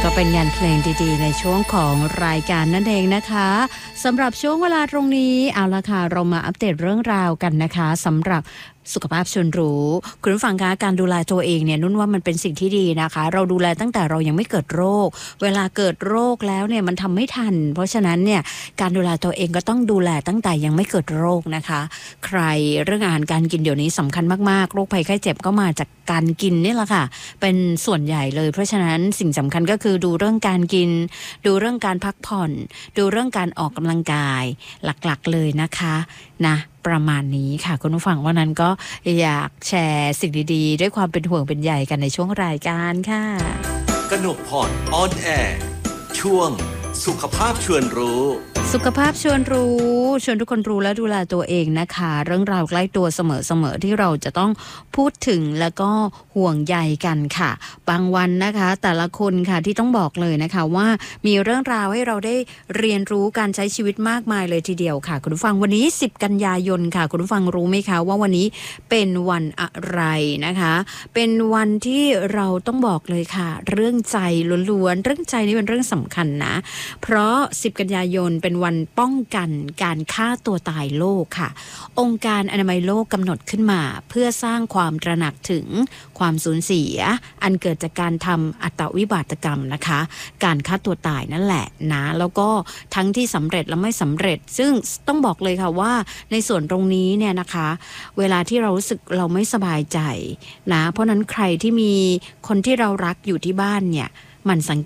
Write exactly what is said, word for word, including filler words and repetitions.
ก็เป็นงานเพลงดีๆในช่วงของรายการนั่นเองนะคะสำหรับช่วงเวลาตรงนี้เอาละค่ะเรามาอัปเดตเรื่องราวกันนะคะสำหรับสุขภาพชวนรู้คุณผู้ฟังคะการดูแลตัวเองเนี่ยนุ่นว่ามันเป็นสิ่งที่ดีนะคะเราดูแลตั้งแต่เรายังไม่เกิดโรคเวลาเกิดโรคแล้วเนี่ยมันทำไม่ทันเพราะฉะนั้นเนี่ยการดูแลตัวเองก็ต้องดูแลตั้งแต่ยังไม่เกิดโรคนะคะใครเรื่องอาหารการกินเดี๋ยวนี้สำคัญมากๆโรคภัยไข้เจ็บก็มาจากการกินนี่แหละค่ะเป็นส่วนใหญ่เลยเพราะฉะนั้นสิ่งสำคัญก็คือดูเรื่องการกินดูเรื่องการพักผ่อนดูเรื่องการออกกำลังกายหลักๆเลยนะคะนะประมาณนี้ค่ะคุณผู้ฟังว่านั้นก็อยากแชร์สิ่งดีๆด้วยความเป็นห่วงเป็นใยกันในช่วงรายการค่ะกนกพรออนแอร์ช่วงสุขภาพชวนรู้สุขภาพชวนรู้ชวนทุกคนรู้และดูแลตัวเองนะคะเรื่องราวใกล้ตัวเสมอๆที่เราจะต้องพูดถึงแล้วก็ห่วงใยกันค่ะบางวันนะคะแต่ละคนค่ะที่ต้องบอกเลยนะคะว่ามีเรื่องราวให้เราได้เรียนรู้การใช้ชีวิตมากมายเลยทีเดียวค่ะคุณผู้ฟังวันนี้สิบกันยายนค่ะคุณผู้ฟังรู้ไหมคะว่าวันนี้เป็นวันอะไรนะคะเป็นวันที่เราต้องบอกเลยค่ะเรื่องใจล้วนๆเรื่องใจนี่เป็นเรื่องสำคัญนะเพราะสิบกันยายนเป็นวันป้องกันการฆ่าตัวตายโลกค่ะองค์การอนามัยโลกกำหนดขึ้นมาเพื่อสร้างความตระหนักถึงความสูญเสียอันเกิดจากการทำอัตวิบาตกรรมนะคะการฆ่าตัวตายนั่นแหละนะแล้วก็ทั้งที่สำเร็จและไม่สำเร็จซึ่งต้องบอกเลยค่ะว่าในส่วนตรงนี้เนี่ยนะคะเวลาที่เรารู้สึกเราไม่สบายใจนะเพราะนั้นใครที่มีคนที่เรารักอยู่ที่บ้านเนี่ยมันสัง